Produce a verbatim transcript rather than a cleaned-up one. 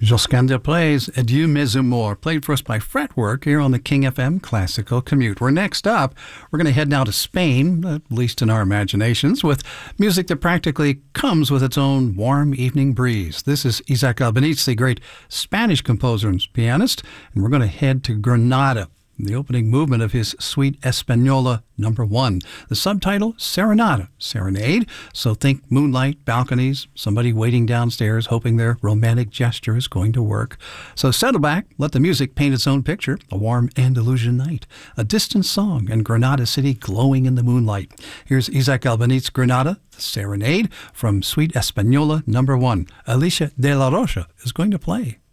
Josquin plays Adieu Mes Amours, played for us by Fretwork here on the King F M Classical Commute. We're next up, we're going to head now to Spain, at least in our imaginations, with music that practically comes with its own warm evening breeze. This is Isaac Albeniz, the great Spanish composer and pianist, and we're going to head to Granada, the opening movement of his Suite Española number one. The subtitle, Serenata, Serenade. So think moonlight, balconies, somebody waiting downstairs hoping their romantic gesture is going to work. So settle back, let the music paint its own picture, a warm Andalusian night, a distant song, and Granada City glowing in the moonlight. Here's Isaac Albeniz, Granada, the Serenade, from Suite Española number one. Alicia de la Rocha is going to play.